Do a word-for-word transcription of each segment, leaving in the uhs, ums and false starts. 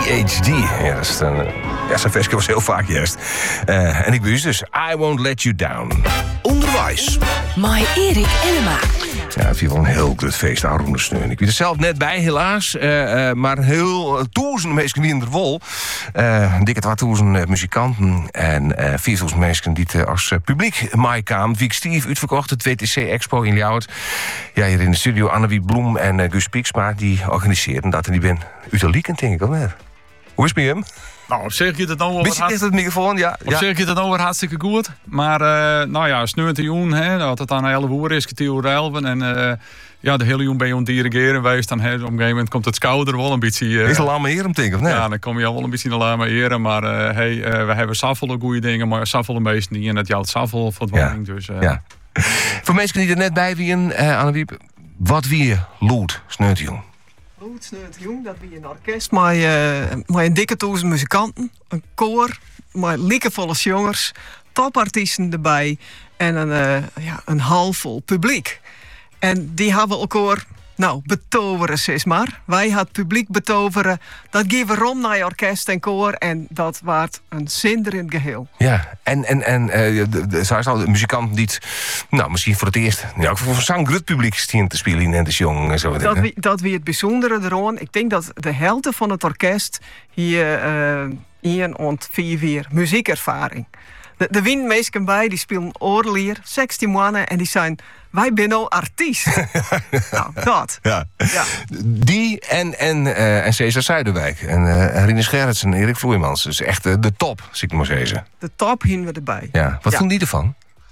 H D. Ja, dat is een, ja, zijn versje was heel vaak juist. Uh, en ik ben dus I Won't Let You Down. Onderwijs. My Erik Ellema. Ja, het viel wel een heel groot feest aan Roendersneun. Ik ben er zelf net bij, helaas. Uh, uh, maar heel uh, duizenden mensen die in de wol. Uh, dikke twaalfduizend muzikanten. En uh, vierduizend mensen die uh, als uh, publiek maaikaam. Wiek Stief uitverkocht, het W T C Expo in Ljouwert. Ja, hier in de studio Annewie Bloem en uh, Gus Pieksma. Die organiseren dat. En die ben uiterlijk, denk ik al net. Hoe is het met hem? Nou, op zich gaat het nou wel Wist je echt het microfoon? Ja. Op ja. zich gaat het nou weer hartstikke goed. Maar uh, nou ja, sneeuwt joen, hè, dat het aan een hele woer is, kwartier elven. En uh, ja, de hele joen ben je aan het dirigeren geweest. Dan, hè, op een gegeven moment komt het schouder wel een beetje... Uh, is het Lame Heren, denk ik, of nee? Ja, dan kom je al wel een beetje naar Lame Heren. Maar uh, hey, uh, we hebben zoveel goede dingen, maar zoveel meesten die in het jouwt zoveel voor het woning. Ja. Dus, uh, ja. Voor mensen die er net bij waren, uh, Annewiep, wat wie lood sneut jong? Lood sneut jong, dat wie een orkest met, uh, met een dikke duizend muzikanten, een koor, met liekevolle jongers, topartiesten erbij en een, uh, ja, een halvol publiek. En die hebben elkaar, nou, betoveren, zeg maar. Wij hadden publiek betoveren. Dat geven we rond naar je orkest en koor. En dat waard een zinderend geheel. Ja, en, en, en uh, de, de, de, de muzikanten die het, nou, misschien voor het eerst, ja, voor zo'n groot publiek stien te spelen in de jong en zo. Dat wie, dat wie het bijzondere eraan. Ik denk dat de helft van het orkest hier uh, een ont vier vier muziekervaring. De, de wien meesten bij, die spelen oorlier, zestien mannen en die zijn, wij zijn nou artiest. Nou, dat. Ja. Ja. Die en, en, uh, en Cesar Zuiderwijk en uh, Rinus Gerritsen en Erik Vloeimans. Dus echt uh, de top, zie ik maar zeggen. De top hingen we erbij. Ja. Wat ja. vonden die ervan?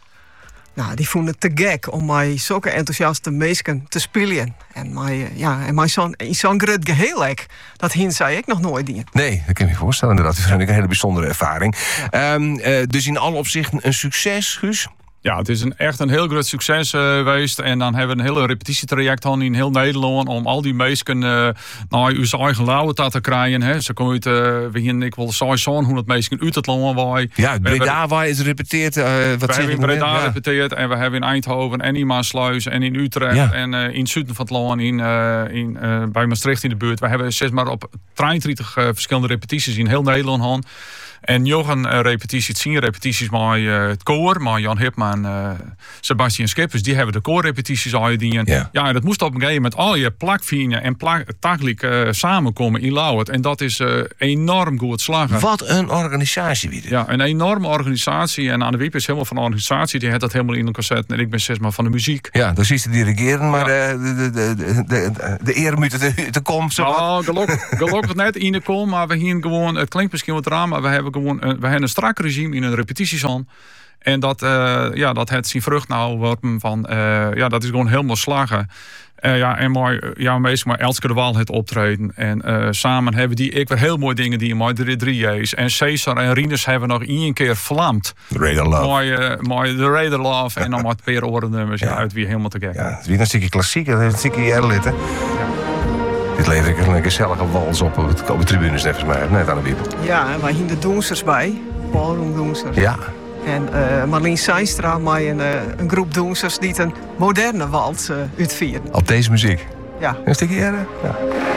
Nou, die vonden het te gek om mij zulke enthousiaste meesken te spelen. En mij, ja, en mij zo'n zo'n groot geheel, dat hin zei ik nog nooit in. Nee, dat kan je me voorstellen inderdaad. Dat is een hele bijzondere ervaring. Ja. Um, uh, dus in alle opzichten een succes, Guus? Ja, het is een, echt een heel groot succes uh, geweest. En dan hebben we een hele repetitietraject gehad in heel Nederland. Om al die meisken uh, naar uw eigen lauwe te krijgen. Hè. Ze komen uit, uh, we hier, ik wil zeshonderd meisken uit het land. Waar ja, het Breda waar is gerepeteerd. Uh, wat we hebben in Breda ja. gerepeteerd. En we hebben in Eindhoven en in Maasluis en in Utrecht. Ja. En uh, in het zuiden van het land, in, uh, in, uh, bij Maastricht in de buurt. We hebben zeg maar op drieëntwintig uh, verschillende repetities in heel Nederland gehad. En nog een uh, repetitie, tien repetities met uh, het koor, met Jan Hipman, uh, Sebastian Schippers, die hebben de koorrepetities uitgediend. Ja. ja, en dat moest op een gegeven moment al je plakvingen en plak, tagelijk uh, samenkomen in Lauwert. En dat is uh, enorm goed slagen. Wat een organisatie weer. Ja, een enorme organisatie. En Annewiep is helemaal van de organisatie, die heeft dat helemaal in een cassette. En ik ben zeg maar van de muziek. Ja, dan zie je dirigeren, maar ja. uh, de, de, de, de, de, de eer moet te, te komen. Nou, gelukkig, gelukkig net in de kom, maar we hier gewoon, het klinkt misschien wat raar, maar we hebben gewoon een, we hebben een strak regime in een repetitiezaal. En dat, uh, ja, dat het zien vrucht nou worden van, uh, ja, dat is gewoon helemaal slagen. Uh, ja, en mooi, ja, meestal maar Elske de Waal het optreden. En uh, samen hebben die ik weer heel mooie dingen die in mooi de drieërs. En Cesar en Rinus hebben nog één keer vlamd. The Raider Love. Mooi, uh, mooi The Raider Love. En dan wat per orennummers ja. uit wie helemaal te gek. Ja, het is weer een stukje klassiek, een stukje Erlitten. Ja. Dit levert ik een gezellige wals op op, het, op de tribunes, volgens mij. Net aan de wiep. Ja, en wij hingen de doensers bij. Ballroomdoensers. Ja. En uh, Marleen Seinstra met een, uh, een groep doensers die een moderne wals uh, uitvieren. Op deze muziek? Ja. Een stukje eerder? Ja.